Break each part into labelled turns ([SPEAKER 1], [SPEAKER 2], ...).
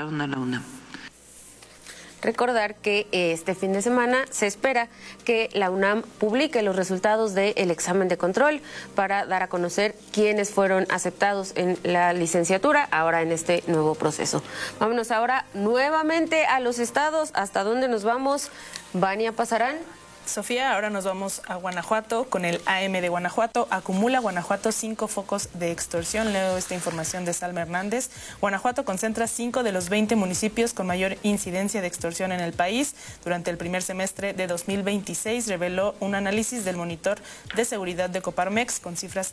[SPEAKER 1] entraron a la UNAM.
[SPEAKER 2] Recordar que este fin de semana se espera que la UNAM publique los resultados del examen de control para dar a conocer quiénes fueron aceptados en la licenciatura ahora en este nuevo proceso. Vámonos ahora nuevamente a los estados. ¿Hasta dónde nos vamos? Vania Pasarán.
[SPEAKER 3] Sofía, ahora nos vamos a Guanajuato con el AM de Guanajuato. Acumula Guanajuato 5 focos de extorsión. Leo esta información de Salma Hernández. Guanajuato concentra 5 de los 20 municipios con mayor incidencia de extorsión en el país. Durante el primer semestre de 2026 reveló un análisis del monitor de seguridad de Coparmex con cifras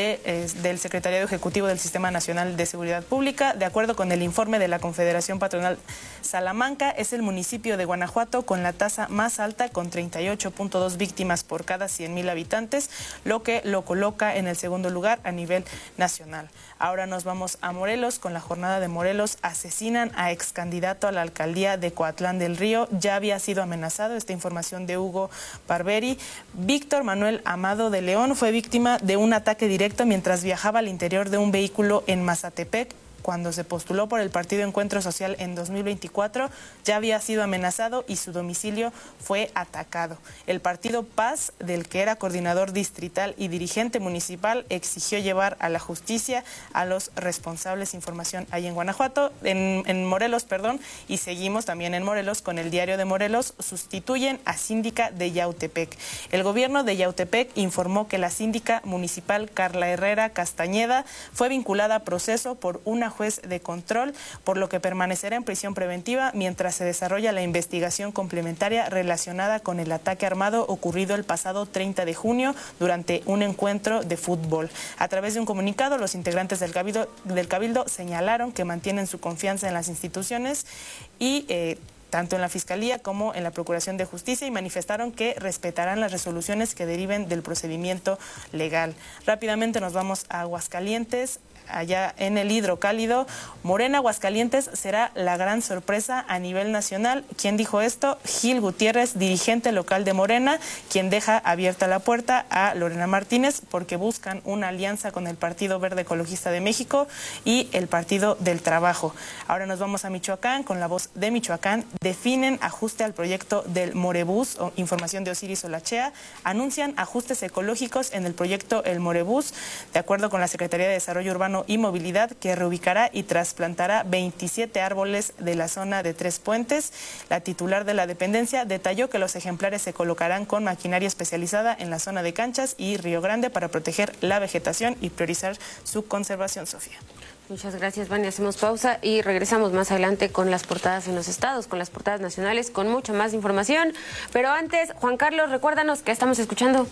[SPEAKER 3] del Secretariado Ejecutivo del Sistema Nacional de Seguridad Pública. De acuerdo con el informe de la Confederación Patronal Salamanca, es el municipio de Guanajuato con la tasa más alta, con 38.2 víctimas por cada 100,000 habitantes, lo que lo coloca en el segundo lugar a nivel nacional. Ahora nos vamos a Morelos con la jornada de Morelos. Asesinan a ex candidato a la alcaldía de Coatlán del Río. Ya había sido amenazado. Esta información de Hugo Barberi. Víctor Manuel Amado de León fue víctima de un ataque directo mientras viajaba al interior de un vehículo en Mazatepec. Cuando se postuló por el Partido Encuentro Social en 2024, ya había sido amenazado y su domicilio fue atacado. El partido Paz, del que era coordinador distrital y dirigente municipal, exigió llevar a la justicia a los responsables. Información ahí en Guanajuato, en Morelos, perdón, y seguimos también en Morelos con el Diario de Morelos. Sustituyen a síndica de Yautepec. El gobierno de Yautepec informó que la síndica municipal Carla Herrera Castañeda fue vinculada a proceso por una juez de control, por lo que permanecerá en prisión preventiva mientras se desarrolla la investigación complementaria relacionada con el ataque armado ocurrido el pasado 30 de junio durante un encuentro de fútbol. A través de un comunicado, los integrantes del Cabildo señalaron que mantienen su confianza en las instituciones y tanto en la Fiscalía como en la Procuración de Justicia, y manifestaron que respetarán las resoluciones que deriven del procedimiento legal. Rápidamente nos vamos a Aguascalientes. Allá en el hidrocálido, Morena Aguascalientes será la gran sorpresa a nivel nacional. ¿Quién dijo esto? Gil Gutiérrez, dirigente local de Morena, quien deja abierta la puerta a Lorena Martínez porque buscan una alianza con el Partido Verde Ecologista de México y el Partido del Trabajo. Ahora nos vamos a Michoacán con La Voz de Michoacán. Definen ajuste al proyecto del Morebús, o información de Osiris Olachea. Anuncian ajustes ecológicos en el proyecto El Morebús, de acuerdo con la Secretaría de Desarrollo Urbano y Movilidad, que reubicará y trasplantará 27 árboles de la zona de Tres Puentes. La titular de la dependencia detalló que los ejemplares se colocarán con maquinaria especializada en la zona de Canchas y Río Grande para proteger la vegetación y priorizar su conservación. Sofía.
[SPEAKER 2] Muchas gracias, Vania. Hacemos pausa y regresamos más adelante con las portadas en los estados, con las portadas nacionales, con mucha más información. Pero antes, Juan Carlos, recuérdanos qué estamos escuchando.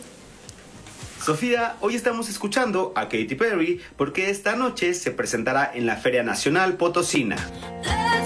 [SPEAKER 4] Sofía, hoy estamos escuchando a Katy Perry porque esta noche se presentará en la Feria Nacional Potosina.